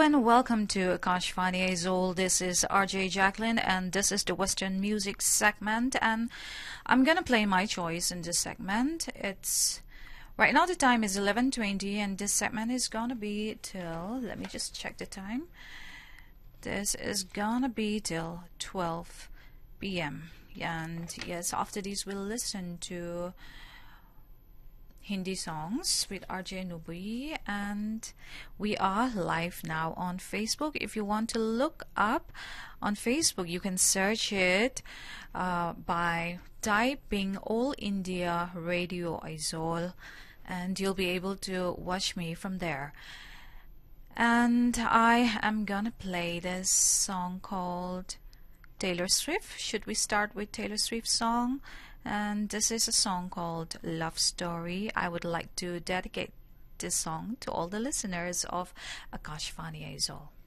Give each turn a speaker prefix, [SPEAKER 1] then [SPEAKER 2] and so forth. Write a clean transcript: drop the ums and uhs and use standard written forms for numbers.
[SPEAKER 1] and welcome to Akashvani Azul. This is RJ Jacqueline and this is the Western Music segment, and I'm gonna play my choice in this segment. It's right now the time is 11:20 and this segment is gonna be till, let me just check the time. This is gonna be till 12 p.m. And yes, after this we'll listen to Hindi songs with RJ Nubi, and we are live now on Facebook. If you want to look up on Facebook, you can search it by typing All India Radio Aizawl, and you'll be able to watch me from there. And I am gonna play this song called Taylor Swift. Should we start with Taylor Swift's song? And this is a song called Love Story. I would like to dedicate this song to all the listeners of Akashvani Azul.